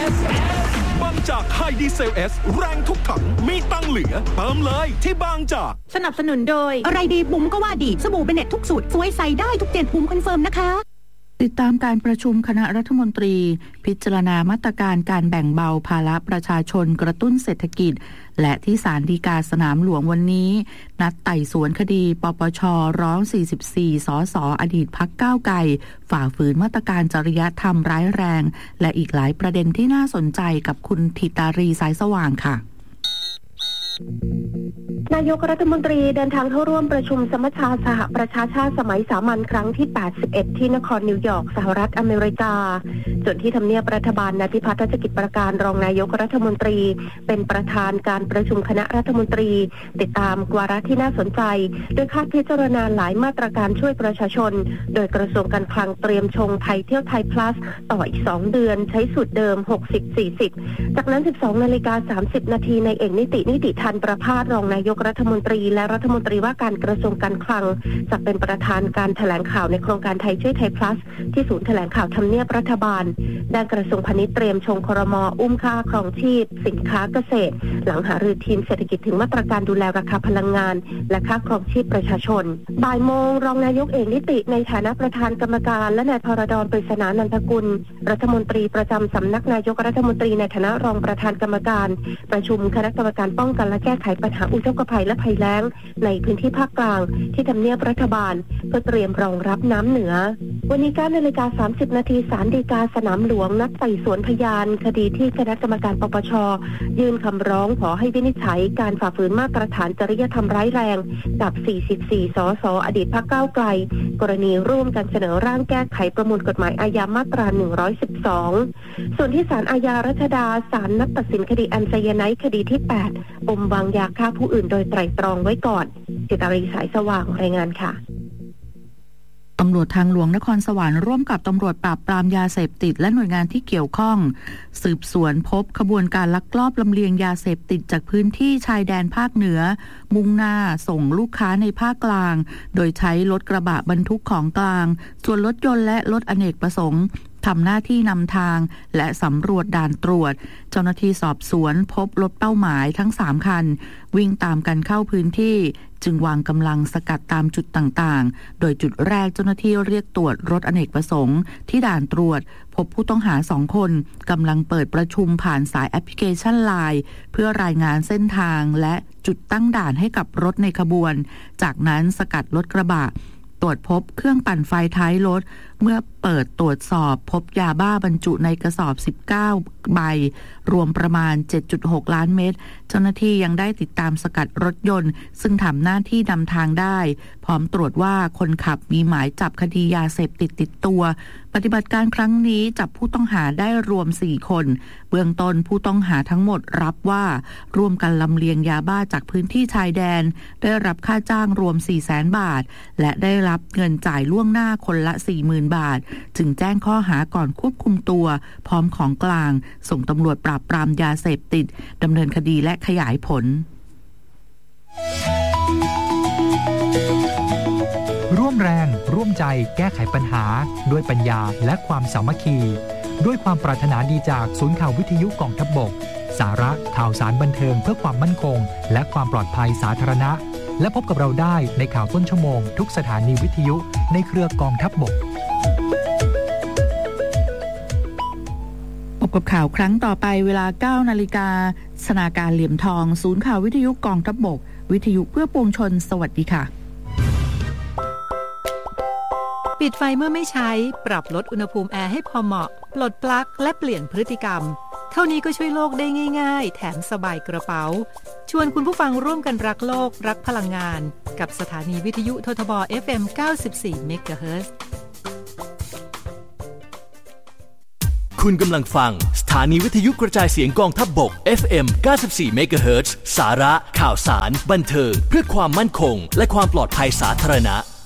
บางจากไฮดีเซล S แรงทุกถังมีตังเหลือเติมเลยที่บางจากสนับสนุนโดยอะไรดีบุ๋มก็ว่าดีสบู่เบเน็ตทุกสูตรสวยใสได้ทุกเจนบุ๋มคอนเฟิร์มนะคะติดตามการประชุมคณะรัฐมนตรีพิจารณามาตรการการแบ่งเบาภาระประชาชนกระตุ้นเศรษฐกิจและที่ศาลฎีกาสนามหลวงวันนี้นัดไต่สวนคดีปปช.ร้อง44สส.อดีตพรรคก้าวไกลฝ่าฝืนมาตรการจริยธรรมร้ายแรงและอีกหลายประเด็นที่น่าสนใจกับคุณธิตารีสายสว่างค่ะนายกรัฐมนตรีเดินทางเข้าร่วมประชุมสมัชชาสหประชาชาติสมัยสามัญครั้งที่81ที่นครนิวยอร์กสหรัฐอเมริกาส่วนที่ทำเนียบรัฐบาลนายพิพัฒน์รัชกิจประการรองนายกรัฐมนตรีเป็นประธานการประชุมคณะรัฐมนตรีติดตามวาระที่น่าสนใจโดยคาดพิจารณาหลายมาตรการช่วยประชาชนโดยกระทรวงการคลังเตรียมชงไทยเที่ยวไทย plus ต่ออีก2เดือนใช้สูตรเดิม 60-40 จากนั้น 12:30 นาทีในเอกนิติทันประภาสรองนายกรัฐมนตรีและรัฐมนตรีว่าการกระทรวงการคลังจะเป็นประธานการแถลงข่าวในโครงการไทยช่วยไทย plus ที่ศูนย์แถลงข่าวทำเนียบรัฐบาลด้านกระทรวงพาณิชย์เตรียมชงครม.อุ้มค่าครองชีพสินค้าเกษตรหลังหารือทีมเศรษฐกิจถึงมาตรการดูแลราคาพลังงานและค่าครองชีพประชาชนบ่ายโมงรองนายกเอกนิติในฐานะประธานกรรมการและนายพรดร ปริศนานันทกุลรัฐมนตรีประจำสำนักนายกรัฐมนตรีในฐานะรองประธานกรรมการประชุมคณะกรรมการป้องกันและแก้ไขปัญหาอุทกภัยและภัยแล้งในพื้นที่ภาคกลางที่ทำเนียบรัฐบาลเพื่อเตรียมรองรับน้ำเหนือวันนี้ 9:30 น.ศาลฎีกาสนามหลวงนัดไต่สวนพยานคดีที่คณะกรรมการปปช.ยื่นคำร้องขอให้วินิจฉัยการฝ่าฝืนมาตรฐานจริยธรรมร้ายแรงกับ44สส.อดีตพรรคก้าวไกลกรณีร่วมกันเสนอร่างแก้ไขประมวลกฎหมายอาญามาตรา112ส่วนที่ศาลอาญารัชดาศาลนัดตัดสินคดีแอมไซยาไนด์คดีที่8ปมวางยาฆ่าผู้อื่นโดยไตร่ตรองไว้ก่อนจิตารีสายสว่างรายงานค่ะตำรวจทางหลวงนครสวรรค์ร่วมกับตำรวจปราบปรามยาเสพติดและหน่วยงานที่เกี่ยวข้องสืบสวนพบขบวนการลักลอบลำเลียงยาเสพติดจากพื้นที่ชายแดนภาคเหนือมุ่งหน้าส่งลูกค้าในภาคกลางโดยใช้รถกระบะบรรทุกของกลางส่วนรถยนต์และรถอเนกประสงค์ทำหน้าที่นำทางและสำรวจด่านตรวจเจ้าหน้าที่สอบสวนพบรถเป้าหมายทั้ง3คันวิ่งตามกันเข้าพื้นที่จึงวางกำลังสกัดตามจุดต่างๆโดยจุดแรกเจ้าหน้าที่เรียกตรวจรถอเนกประสงค์ที่ด่านตรวจพบผู้ต้องหา2คนกำลังเปิดประชุมผ่านสายแอปพลิเคชัน LINE เพื่อรายงานเส้นทางและจุดตั้งด่านให้กับรถในขบวนจากนั้นสกัดรถกระบะตรวจพบเครื่องปั่นไฟท้ายรถเมื่อเปิดตรวจสอบพบยาบ้าบรรจุในกระสอบ19ใบรวมประมาณ 7.6 ล้านเม็ดเจ้าหน้าที่ยังได้ติดตามสกัดรถยนต์ซึ่งทำหน้าที่นำทางได้พร้อมตรวจว่าคนขับมีหมายจับคดียาเสพติดติดตัวปฏิบัติการครั้งนี้จับผู้ต้องหาได้รวม4คนเบื้องต้นผู้ต้องหาทั้งหมดรับว่าร่วมกันลำเลียงยาบ้าจากพื้นที่ชายแดนได้รับค่าจ้างรวม 400,000 บาทและได้รับเงินจ่ายล่วงหน้าคนละ 40,000 บาทจึงแจ้งข้อหาก่อนควบคุมตัวพร้อมของกลางส่งตำรวจปราบปรามยาเสพติดดำเนินคดีและขยายผลร่วมแรงร่วมใจแก้ไขปัญหาด้วยปัญญาและความสามัคคีด้วยความปรารถนาดีจากศูนย์ข่าววิทยุกองทัพบกสาระข่าวสารบันเทิงเพื่อความมั่นคงและความปลอดภัยสาธารณะและพบกับเราได้ในข่าวต้นชั่วโมงทุกสถานีวิทยุในเครือกองทัพบกพบกับข่าวครั้งต่อไปเวลา 9 นาฬิกาสนาการเหลี่ยมทองศูนย์ข่าววิทยุกองทัพบกวิทยุเพื่อปวงชนสวัสดีค่ะปิดไฟเมื่อไม่ใช้ปรับลดอุณหภูมิแอร์ให้พอเหมาะปลดปลั๊กและเปลี่ยนพฤติกรรมเท่านี้ก็ช่วยโลกได้ง่ายๆแถมสบายกระเป๋าชวนคุณผู้ฟังร่วมกันรักโลกรักพลังงานกับสถานีวิทยุททบ FM 94 MHz คุณกำลังฟังสถานีวิทยุกระจายเสียงกองทัพบก FM 94 MHz สาระข่าวสารบันเทิงเพื่อความมั่นคงและความปลอดภัยสาธารณะ